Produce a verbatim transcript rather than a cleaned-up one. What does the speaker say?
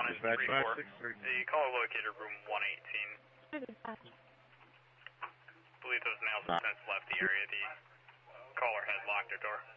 one is three four. The caller located room one eighteen. I believe those nails have since left the area. The caller has locked her door.